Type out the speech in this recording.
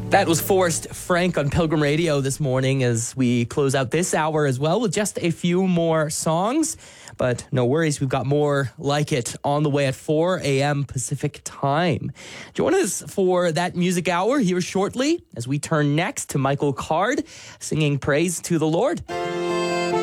That was Forrest Frank on Pilgrim Radio this morning as we close out this hour as well with just a few more songs. But no worries, we've got more like it on the way at 4 a.m. Pacific time. Join us for that music hour here shortly as we turn next to Michael Card singing praise to the Lord.